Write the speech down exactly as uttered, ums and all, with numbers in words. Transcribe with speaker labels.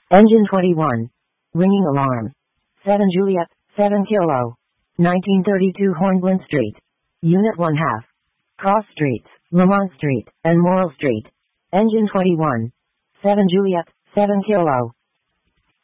Speaker 1: Engine twenty-one. Ringing alarm. seven Juliet, seven Kilo. nineteen thirty-two Hornblin Street. Unit one half. Cross Streets, Lamont Street, and Morrill Street. Engine twenty-one. seven Juliet, seven Kilo.